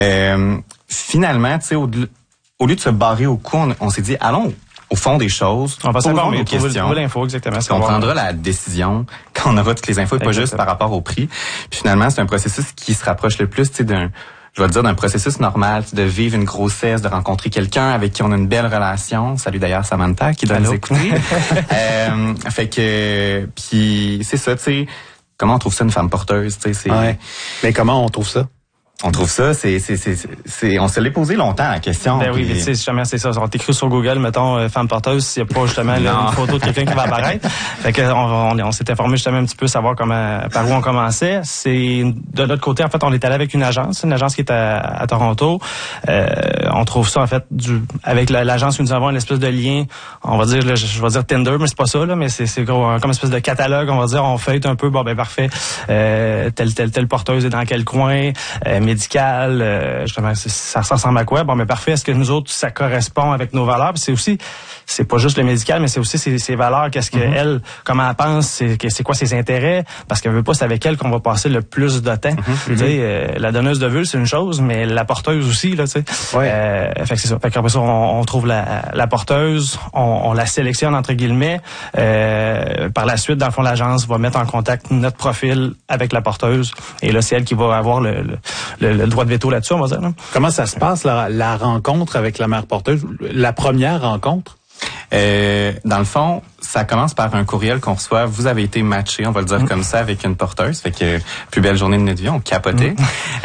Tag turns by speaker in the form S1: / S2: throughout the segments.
S1: Finalement, tu sais, au lieu de se barrer au cou, on s'est dit, allons au fond des choses.
S2: On va s'informer,
S1: trouver
S2: l'info, exactement.
S1: On prendra la décision quand on aura toutes les infos, et pas juste par rapport au prix. Puis finalement, c'est un processus qui se rapproche le plus, tu sais, d'un processus normal, de vivre une grossesse, de rencontrer quelqu'un avec qui on a une belle relation. Salut d'ailleurs Samantha qui doit nous écouter. Fait que, puis c'est ça, tu sais, comment on trouve ça une femme porteuse, tu sais,
S3: Ouais. Mais comment on trouve ça?
S1: On trouve ça, on se l'est posé longtemps la question.
S2: Ben oui, tu sais, justement, c'est ça. On t'écrit sur Google, mettons, femme porteuse, s'il n'y a pas justement une photo de quelqu'un qui va apparaître. Fait que on s'est informé justement un petit peu, savoir par où on commençait. C'est de l'autre côté, en fait, on est allé avec une agence qui est à Toronto. On trouve ça en fait avec l'agence où nous avons une espèce de lien, on va dire, je vais dire Tinder, mais c'est pas ça là, mais c'est comme une espèce de catalogue, on va dire, on feuille un peu, bon ben parfait, telle porteuse est dans quel coin, médical, justement, ça ressemble à quoi? Bon, mais parfait. Est-ce que nous autres, ça correspond avec nos valeurs? Puis c'est pas juste le médical, mais c'est aussi ses valeurs. Qu'est-ce qu'elle, comment elle pense? C'est quoi ses intérêts? Parce qu'elle veut pas, c'est avec elle qu'on va passer le plus de temps. Tu sais, la donneuse de vulve, c'est une chose, mais la porteuse aussi, là, tu sais. Ouais. Fait que c'est ça. Fait qu'après ça, on trouve la porteuse, on la sélectionne, entre guillemets. Par la suite, dans le fond, l'agence va mettre en contact notre profil avec la porteuse. Et là, c'est elle qui va avoir le droit de veto là-dessus, on va dire. Là.
S3: Comment ça se passe, la rencontre avec la mère porteuse? La première rencontre?
S1: Dans le fond, ça commence par un courriel qu'on reçoit. Vous avez été matché, on va le dire comme ça, avec une porteuse. Fait que plus belle journée de notre vie, on capotait.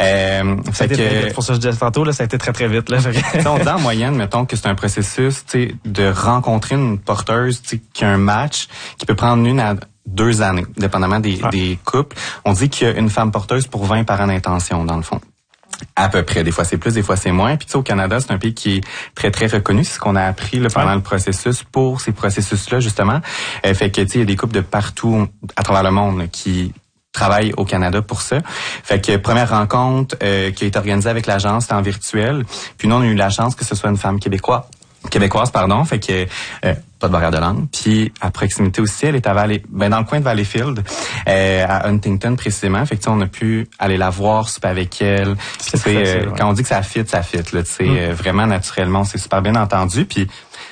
S2: Fait que pour ça je disais tantôt là, ça a été très très vite là.
S1: On dit en moyenne, mettons que c'est un processus, tu sais, de rencontrer une porteuse, tu sais, qui a un match, qui peut prendre 1 à 2 années, dépendamment des couples. On dit qu'il y a une femme porteuse pour 20 par an d'intention, dans le fond. À peu près. Des fois, c'est plus, des fois, c'est moins. Puis, tu sais, au Canada, c'est un pays qui est très, très reconnu. C'est ce qu'on a appris là, pendant le processus pour ces processus-là, justement. Fait que, tu sais, il y a des couples de partout à travers le monde là, qui travaillent au Canada pour ça. Fait que première rencontre qui a été organisée avec l'agence, c'était en virtuel. Puis nous, on a eu la chance que ce soit une femme québécoise, fait que pas de barrière de langue. Puis à proximité aussi, elle est à dans le coin de Valleyfield, à Huntington précisément. Fait que on a pu aller la voir, souper avec elle. Quand on dit que ça fit là, tu sais, vraiment naturellement, on s'est super bien entendu. Puis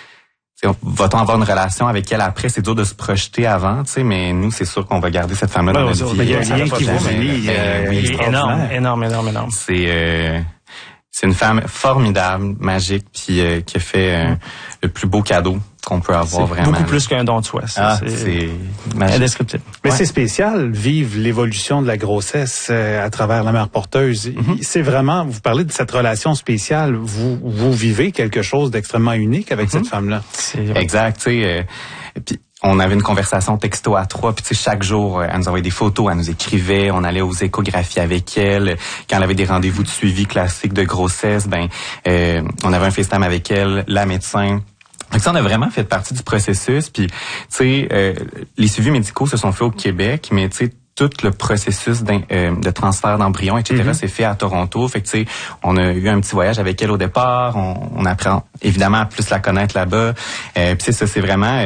S1: va-t-on avoir une relation avec elle après? C'est dur de se projeter avant, tu sais, mais nous, c'est sûr qu'on va garder cette femme-là dans notre vie.
S3: Il y a un lien qui vous lie.
S2: Énorme.
S1: C'est une femme formidable, magique, puis qui a fait le plus beau cadeau qu'on peut avoir vraiment.
S2: Beaucoup plus qu'un don de soi.
S1: C'est magique.
S2: Indescriptible.
S3: Mais c'est spécial, vivre l'évolution de la grossesse à travers la mère porteuse. C'est vraiment, vous parlez de cette relation spéciale, vous vivez quelque chose d'extrêmement unique avec cette femme-là.
S1: Exact, tu sais. Puis on avait une conversation texto à 3, puis tu sais, chaque jour, elle nous envoyait des photos, elle nous écrivait, on allait aux échographies avec elle. Quand elle avait des rendez-vous de suivi classiques de grossesse, on avait un FaceTime avec elle, la médecin. Donc ça, on a vraiment fait partie du processus. Puis, tu sais, les suivis médicaux se sont faits au Québec, mais tu sais, tout le processus de transfert d'embryon, etc., c'est fait à Toronto. Fait que, tu sais, on a eu un petit voyage avec elle au départ. On apprend évidemment à plus la connaître là-bas. Puis c'est vraiment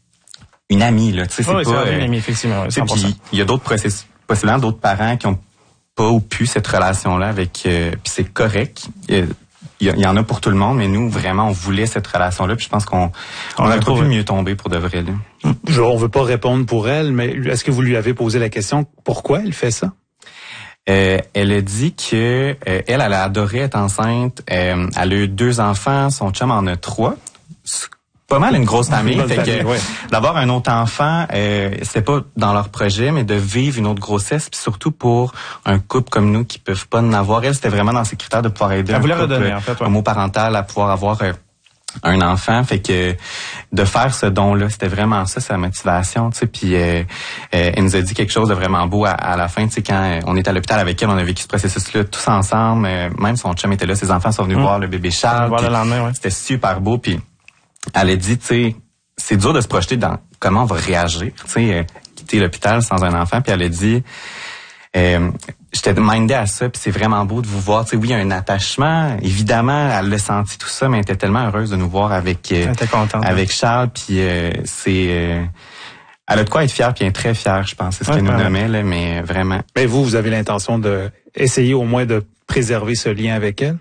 S1: une amie, là. Tu sais,
S2: c'est pas une amie, effectivement. 100%.
S1: Puis il y a d'autres processus, possiblement d'autres parents qui ont pas ou pu cette relation-là avec. Puis c'est correct. Il y en a pour tout le monde, mais nous, vraiment, on voulait cette relation-là. Puis je pense qu'on a trouvé mieux tomber pour de vrai. Là.
S3: On veut pas répondre pour elle, mais est-ce que vous lui avez posé la question pourquoi elle fait ça?
S1: Elle a dit que elle a adoré être enceinte. Elle a eu 2 enfants, son chum en a 3. Pas mal une grosse famille. Fait que d'avoir un autre enfant, c'était pas dans leur projet, mais de vivre une autre grossesse, puis surtout pour un couple comme nous qui peuvent pas en avoir. Elle, c'était vraiment dans ses critères de pouvoir aider un couple homoparental à pouvoir avoir un enfant. Fait que de faire ce don-là, c'était vraiment ça, sa motivation, tu sais. Puis elle nous a dit quelque chose de vraiment beau à la fin, tu sais, quand on était à l'hôpital avec elle, on a vécu ce processus-là tous ensemble. Même son chum était là, ses enfants sont venus voir le bébé Charles.
S2: Le lendemain,
S1: c'était super beau. Puis elle a dit, tu sais, c'est dur de se projeter dans comment on va réagir, tu sais, quitter l'hôpital sans un enfant. Puis elle a dit, j'étais mindée à ça, puis c'est vraiment beau de vous voir. Tu sais, oui, il y a un attachement. Évidemment, elle l'a senti tout ça, mais elle était tellement heureuse de nous voir avec Charles. Puis elle a de quoi être fière, puis elle est très fière, je pense. C'est ce qu'elle nous nommait, là, mais vraiment.
S3: Mais vous avez l'intention de essayer au moins de préserver ce lien avec elle?